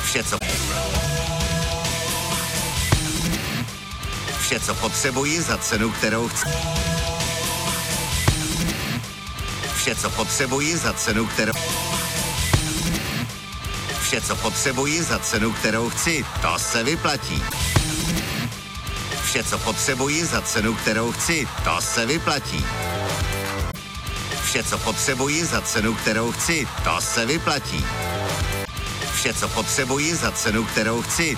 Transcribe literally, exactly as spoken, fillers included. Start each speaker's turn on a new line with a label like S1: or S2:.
S1: Vše, co... Vše, co potřebuji za cenu, kterou chci. Vše, co potřebuji za cenu, kterou... Vše, co potřebuji za cenu, kterou chci, to se vyplatí. Vše, co potřebuji za cenu, kterou chci, to se vyplatí. Vše, co potřebuji za cenu, kterou chci, to se vyplatí. Vše, co potřebuji za cenu, kterou chci,